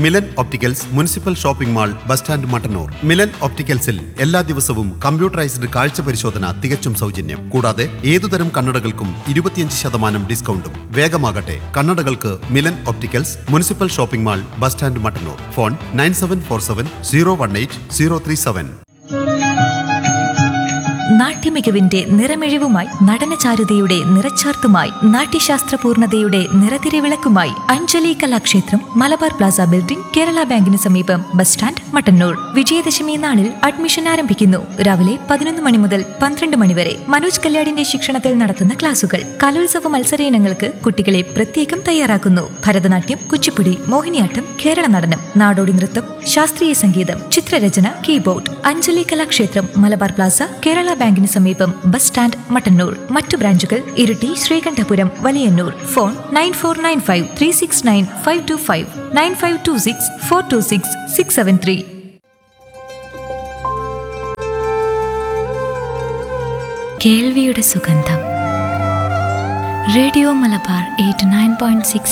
Milan opticals municipal shopping mall, bus stand, Mattannur. Milan ഒപ്റ്റിക്കൽസിൽ എല്ലാ ദിവസവും computerised കാഴ്ച പരിശോധന തികച്ചും സൗജന്യം. കൂടാതെ ഏതുതരം കണ്ണടകൾക്കും 25% ഡിസ്കൗണ്ടും. വേഗമാകട്ടെ, കണ്ണടകൾക്ക് Milan opticals municipal shopping mall, bus stand, Mattannur. Phone 9747018037. നാട്യമികവിന്റെ നിറമെഴിവുമായി, നടനചാരുതയുടെ നിറച്ചാർത്തുമായി, നാട്യശാസ്ത്ര പൂർണ്ണതയുടെ നിറതിരിവിളക്കുമായി Anjali Kalakshetra, Malabar Plaza building, Kerala ബാങ്കിന് സമീപം, ബസ് സ്റ്റാൻഡ്, മട്ടന്നൂർ. വിജയദശമി നാളിൽ അഡ്മിഷൻ ആരംഭിക്കുന്നു. രാവിലെ 11 മണി മുതൽ 12 മണി വരെ. മനോജ് കല്യാടിന്റെ ശിക്ഷണത്തിൽ നടത്തുന്ന ക്ലാസുകൾ. കലോത്സവ മത്സര ഇനങ്ങൾക്ക് കുട്ടികളെ പ്രത്യേകം തയ്യാറാക്കുന്നു. ഭരതനാട്യം, കുച്ചിപ്പുടി, മോഹിനിയാട്ടം, കേരള നടനം, നാടോടി നൃത്തം, ശാസ്ത്രീയ സംഗീതം, ചിത്രരചന, കീബോർഡ്. അഞ്ജലി കലാക്ഷേത്രം, മലബാർ പ്ലാസ, കേരള ബാങ്കിന് സമീപം, ബസ് സ്റ്റാൻഡ്, മട്ടന്നൂർ. മറ്റു ബ്രാഞ്ചുകൾ ഇരിട്ടി, ശ്രീകണ്ഠപുരം, വലിയന്നൂർ. ഫോൺ 9495369525, 9526426673. കേൾവിയുടെ സുഗന്ധം. റേഡിയോ മലബാർ 89.6